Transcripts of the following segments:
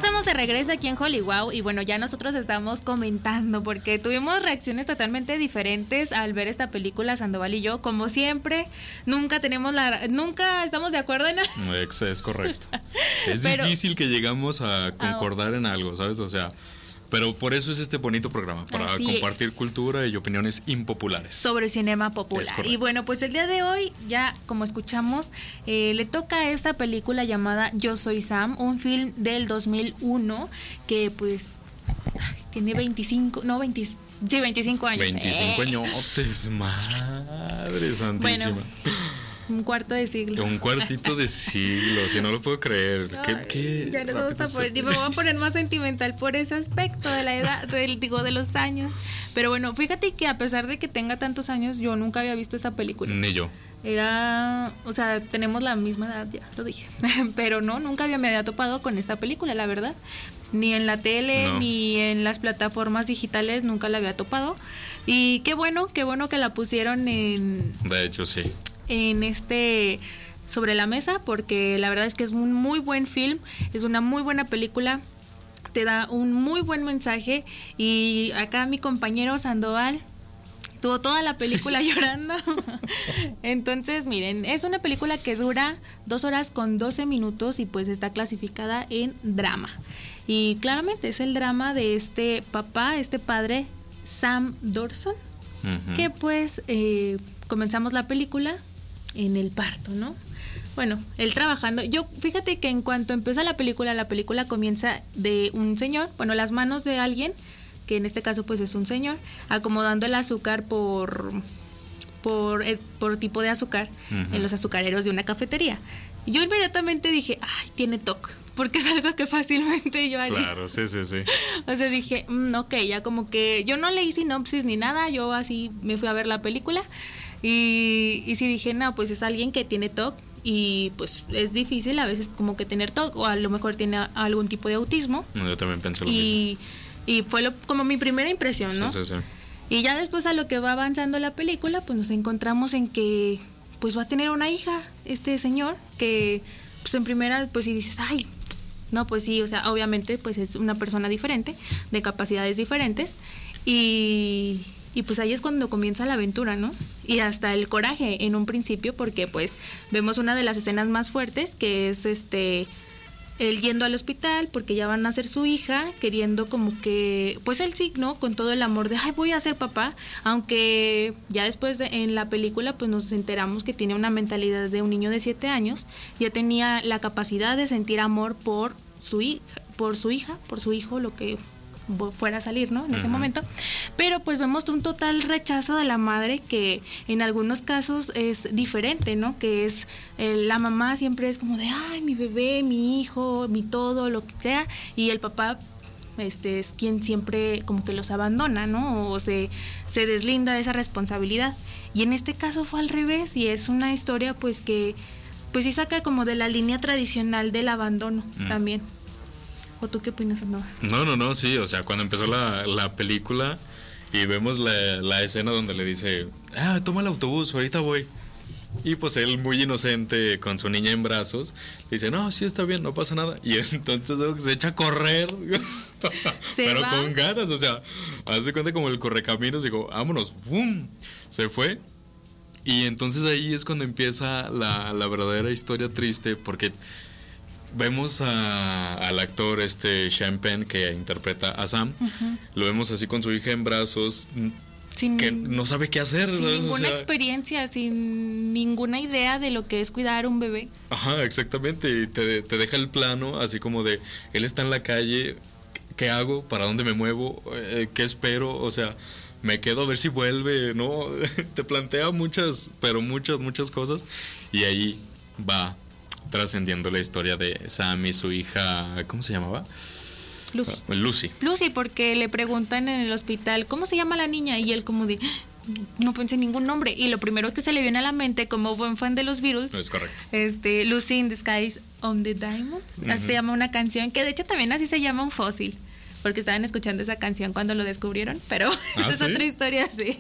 estamos de regreso aquí en Hollywood y bueno, ya nosotros estamos comentando porque tuvimos reacciones totalmente diferentes al ver esta película, Sandoval y yo, como siempre, nunca estamos de acuerdo en nada. Es correcto. Es difícil que llegamos a concordar en algo, ¿sabes? O sea, pero por eso es este bonito programa, para compartir cultura y opiniones impopulares sobre cinema popular. Y bueno, pues el día de hoy, ya como escuchamos, le toca a esta película llamada Yo Soy Sam, un film del 2001 que pues tiene 25 años. 25 años, madre santísima. Bueno, un cuarto de siglo. Un cuartito de siglo, si no lo puedo creer. Ya nos vamos a poner, y me voy a poner más sentimental por ese aspecto de la edad, de los años. Pero bueno, fíjate que a pesar de que tenga tantos años, yo nunca había visto esta película. Ni yo. O sea, tenemos la misma edad, ya lo dije. Pero no, nunca me había topado con esta película, la verdad. Ni en la tele, ni en las plataformas digitales, nunca la había topado. Y qué bueno que la pusieron en... De hecho, sí. Sobre la mesa, porque la verdad es que es un muy buen film, es una muy buena película, te da un muy buen mensaje. Y acá mi compañero Sandoval estuvo toda la película llorando. Entonces miren, es una película que dura 2 horas con 12 minutos y pues está clasificada en drama, y claramente es el drama de este padre Sam Dorson, que pues comenzamos la película en el parto, ¿no? Bueno, él trabajando. Fíjate que en cuanto empieza la película comienza de un señor, bueno, las manos de alguien, que en este caso pues es un señor, acomodando el azúcar por tipo de azúcar en los azucareros de una cafetería. Yo inmediatamente dije, ay, tiene TOC, porque es algo que fácilmente yo haría. Claro, sí. O sea, dije, ok, ya como que yo no leí sinopsis ni nada, yo así me fui a ver la película. Y sí dije, no, pues es alguien que tiene TOC y pues es difícil a veces como que tener TOC, o a lo mejor tiene algún tipo de autismo. Yo también pensé lo mismo. Y fue como mi primera impresión, ¿no? Sí. Y ya después, a lo que va avanzando la película, pues nos encontramos en que pues va a tener una hija, este señor, que pues en primera pues si dices, ay, no, pues sí, o sea, obviamente pues es una persona diferente, de capacidades diferentes, y pues ahí es cuando comienza la aventura, ¿no? Y hasta el coraje en un principio, porque pues vemos una de las escenas más fuertes, que es él yendo al hospital porque ya van a nacer su hija, queriendo como que, pues él sí, ¿no? Con todo el amor de, ay, voy a ser papá, aunque ya después en la película pues nos enteramos que tiene una mentalidad de un niño de 7 años, ya tenía la capacidad de sentir amor por su hijo, lo que fuera a salir, ¿no? En ese momento. Pero pues vemos un total rechazo de la madre, que en algunos casos es diferente, ¿no? Que es la mamá siempre es como de, ay, mi bebé, mi hijo, mi todo, lo que sea, y el papá es quien siempre como que los abandona, ¿no? O se deslinda de esa responsabilidad. Y en este caso fue al revés, y es una historia pues que pues sí saca como de la línea tradicional del abandono también. ¿O tú qué opinas, no? No, sí, o sea, cuando empezó la película y vemos la escena donde le dice, toma el autobús, ahorita voy. Y pues él, muy inocente, con su niña en brazos, dice, no, sí está bien, no pasa nada. Y entonces se echa a correr, pero con ganas, o sea, hace cuenta como el correcaminos, digo, vámonos, ¡bum! Se fue. Y entonces ahí es cuando empieza la verdadera historia triste, porque vemos al actor Sean Penn, que interpreta a Sam, lo vemos así con su hija en brazos, que no sabe qué hacer. Sin ninguna experiencia, sin ninguna idea de lo que es cuidar a un bebé. Ajá, exactamente, y te deja el plano así como de, él está en la calle, ¿qué hago? ¿Para dónde me muevo? ¿Qué espero? O sea, me quedo a ver si vuelve, ¿no? Te plantea muchas cosas, y ahí va trascendiendo la historia de Sam y su hija, ¿cómo se llamaba? Lucy, porque le preguntan en el hospital, ¿cómo se llama la niña? Y él como de, no pensé en ningún nombre, y lo primero que se le viene a la mente, como buen fan de los Beatles, es correcto, Lucy in the Skies on the Diamonds, así se llama una canción, que de hecho también así se llama un fósil, porque estaban escuchando esa canción cuando lo descubrieron, pero esa es otra historia, sí.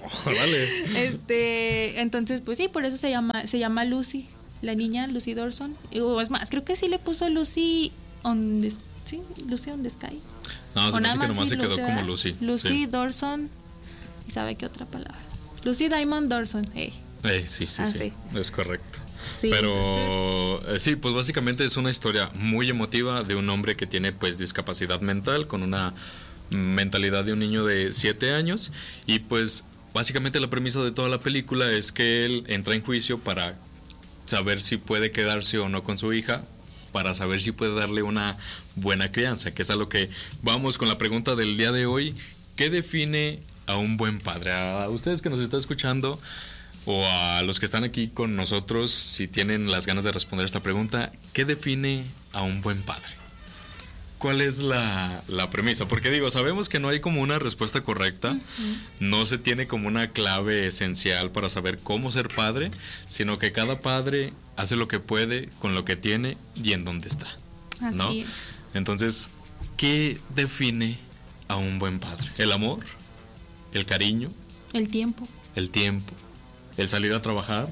Vale. Entonces, pues sí, por eso se llama Lucy, la niña Lucy Dorson, o es más, creo que sí le puso Lucy Sí, Lucy on the Sky. No, se me hace que nomás se quedó como Lucy. Lucy Sí. Dawson. ¿Y sabe qué otra palabra? Lucy Diamond Dawson. Sí, sí. Es correcto. Sí, Pero sí, pues básicamente es una historia muy emotiva de un hombre que tiene pues discapacidad mental, con una mentalidad de un niño de 7 años, y pues básicamente la premisa de toda la película es que él entra en juicio para saber si puede quedarse o no con su hija, para saber si puede darle una buena crianza, que es a lo que vamos con la pregunta del día de hoy. ¿Qué define a un buen padre? A ustedes que nos están escuchando, o a los que están aquí con nosotros, si tienen las ganas de responder esta pregunta, ¿qué define a un buen padre? ¿Cuál es la premisa? Porque digo, sabemos que no hay como una respuesta correcta, no se tiene como una clave esencial para saber cómo ser padre, sino que cada padre hace lo que puede con lo que tiene y en dónde está, ¿no? Así es. Entonces, ¿qué define a un buen padre? ¿El amor? ¿El cariño? El tiempo, ¿El tiempo? ¿El salir a trabajar?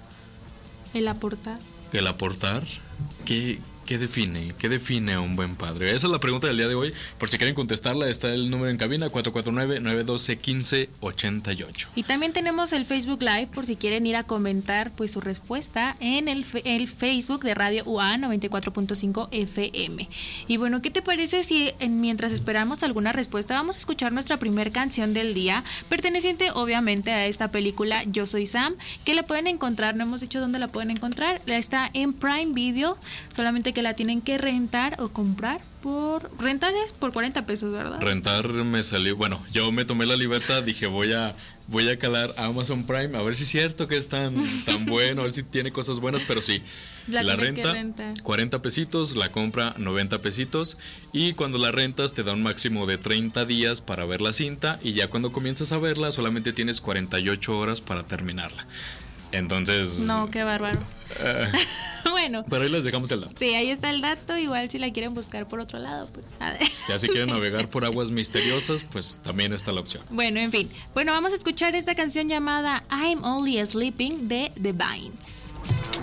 el aportar. ¿El aportar? ¿Qué define a un buen padre? Esa es la pregunta del día de hoy. Por si quieren contestarla, está el número en cabina, 449-912-1588. Y también tenemos el Facebook Live por si quieren ir a comentar pues su respuesta en el Facebook de Radio UA 94.5 FM. Y bueno, ¿qué te parece si mientras esperamos alguna respuesta vamos a escuchar nuestra primer canción del día, perteneciente obviamente a esta película Yo Soy Sam, que la pueden encontrar, no hemos dicho dónde la pueden encontrar, está en Prime Video, solamente que la tienen que rentar o comprar rentar es por 40 pesos, ¿verdad? Rentar me salió, bueno, yo me tomé la libertad, dije voy a calar a Amazon Prime, a ver si es cierto que es tan bueno, a ver si tiene cosas buenas, pero sí. La renta, 40 pesitos, la compra 90 pesitos, y cuando la rentas te da un máximo de 30 días para ver la cinta, y ya cuando comienzas a verla solamente tienes 48 horas para terminarla. Entonces... No, qué bárbaro. Bueno. Pero ahí les dejamos el dato. Sí, ahí está el dato. Igual si la quieren buscar por otro lado, pues. Ya si quieren navegar por aguas misteriosas, pues también está la opción. Bueno, en fin. Bueno, vamos a escuchar esta canción llamada I'm Only Sleeping de The Vines.